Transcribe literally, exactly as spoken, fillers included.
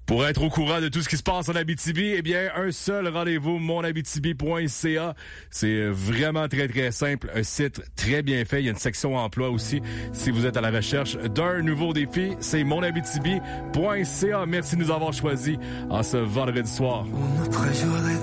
Pour être au courant de tout ce qui se passe en Abitibi, eh bien, un seul rendez-vous, mon abitibi point c a. C'est vraiment très, très simple. Un site très bien fait. Il y a une section emploi aussi. Si vous êtes à la recherche d'un nouveau défi, c'est mon abitibi point c a. Merci de nous avoir choisis en ce vendredi soir.